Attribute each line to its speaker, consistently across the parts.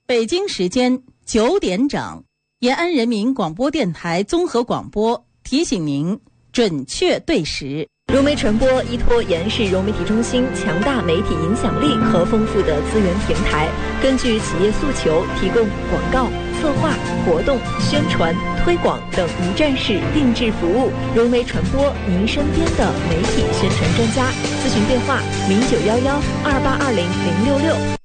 Speaker 1: 北京时间9点整，延安人民广播电台综合广播提醒您准确对时。
Speaker 2: 融媒传播依托延安市融媒体中心强大媒体影响力和丰富的资源平台，根据企业诉求提供广告、策划、活动、宣传、推广等一站式定制服务。融媒传播，您身边的媒体宣传专家。咨询电话091128200666。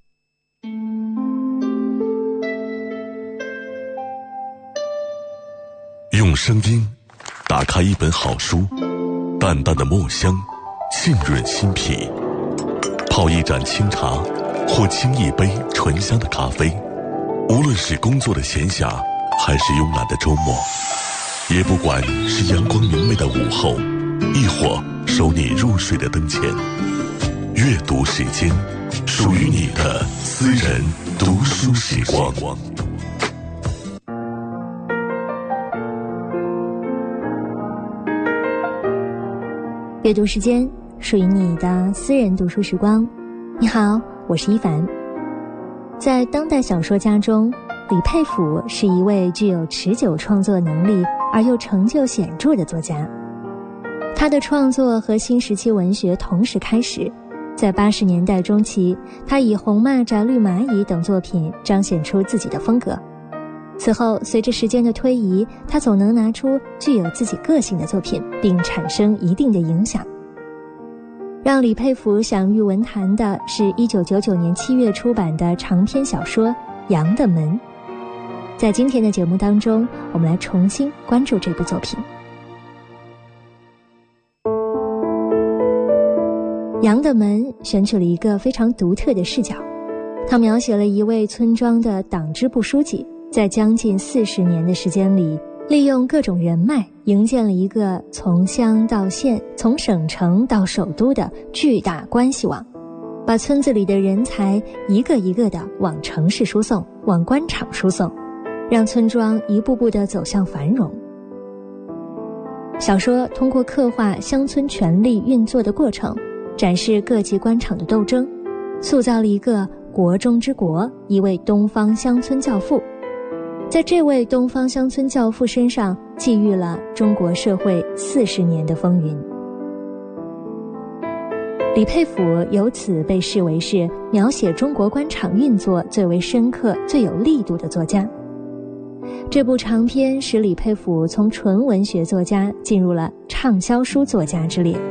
Speaker 3: 用声音打开一本好书，淡淡的墨香浸润心脾，泡一盏清茶或沏一杯醇香的咖啡，无论是工作的闲暇还是慵懒的周末，也不管是阳光明媚的午后，亦或收你入睡的灯前，阅读时间，属于你的私人读书时光。
Speaker 4: 阅读时间，属于你的私人读书时光。你好，我是一凡。在当代小说家中，李佩甫是一位具有持久创作能力而又成就显著的作家。他的创作和新时期文学同时开始，在80年代中期，他以《红蚂蚱》《绿蚂蚁》等作品彰显出自己的风格。此后，随着时间的推移，他总能拿出具有自己个性的作品，并产生一定的影响。让李佩甫享誉文坛的是1999年7月出版的长篇小说《羊的门》。在今天的节目当中，我们来重新关注这部作品。《羊的门》选取了一个非常独特的视角，它描写了一位村庄的党支部书记在将近40年的时间里，利用各种人脉营建了一个从乡到县、从省城到首都的巨大关系网，把村子里的人才一个一个的往城市输送，往官场输送，让村庄一步步地走向繁荣。小说通过刻画乡村权力运作的过程，展示各级官场的斗争，塑造了一个国中之国，一位东方乡村教父。在这位东方乡村教父身上寄予了中国社会40年的风云。李佩甫由此被视为是描写中国官场运作最为深刻、最有力度的作家。这部长篇使李佩甫从纯文学作家进入了畅销书作家之列。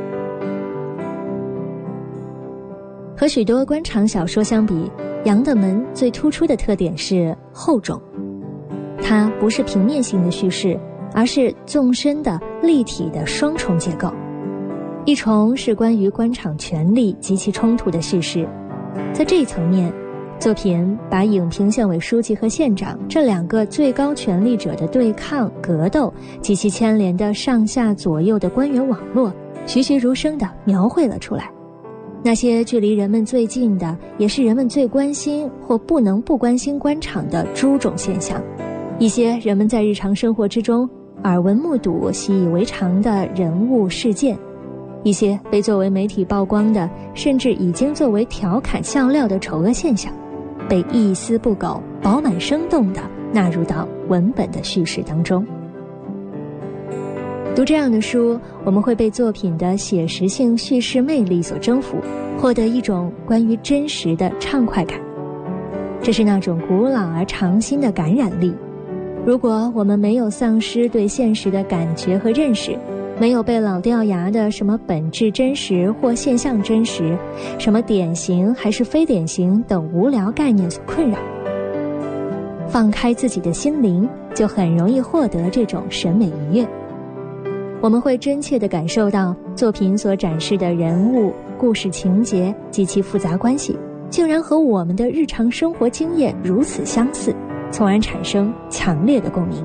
Speaker 4: 和许多官场小说相比，《羊的门》最突出的特点是厚重。它不是平面性的叙事，而是纵深的立体的双重结构。一重是关于官场权力及其冲突的叙事，在这一层面，作品把影评县委书记和县长这2个最高权力者的对抗格斗及其牵连的上下左右的官员网络栩栩如生地描绘了出来。那些距离人们最近的，也是人们最关心或不能不关心官场的诸种现象，一些人们在日常生活之中耳闻目睹、习以为常的人物事件，一些被作为媒体曝光的，甚至已经作为调侃笑料的丑恶现象，被一丝不苟、饱满生动地纳入到文本的叙事当中。读这样的书，我们会被作品的写实性叙事魅力所征服，获得一种关于真实的畅快感。这是那种古老而长新的感染力。如果我们没有丧失对现实的感觉和认识，没有被老掉牙的什么本质真实或现象真实，什么典型还是非典型等无聊概念所困扰，放开自己的心灵，就很容易获得这种审美愉悦。我们会真切地感受到作品所展示的人物、故事情节及其复杂关系，竟然和我们的日常生活经验如此相似，从而产生强烈的共鸣。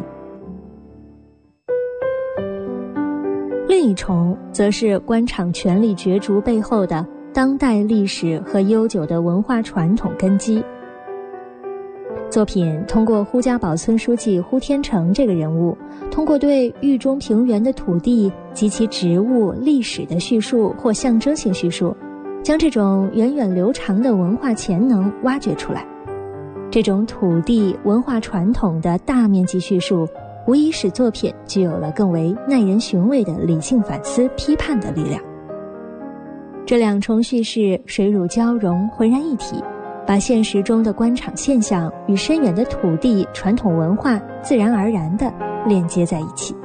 Speaker 4: 另一重则是官场权力角逐背后的当代历史和悠久的文化传统根基。作品通过呼家堡村书记呼天成这个人物，通过对豫中平原的土地及其植物历史的叙述或象征性叙述，将这种源远流长的文化潜能挖掘出来。 这种土地文化传统的大面积叙述，无疑使作品具有了更为耐人寻味的理性反思批判的力量。这两重叙事水乳交融，浑然一体，把现实中的官场现象与深远的土地传统文化自然而然地链接在一起。